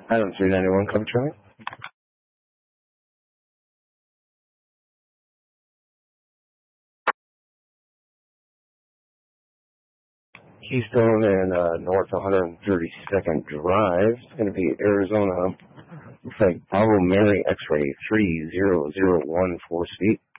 Adam 391, come try. Keystone and North 132nd Drive. It's going to be Arizona. Looks like Bravo Mary X-ray 3001 4 speed.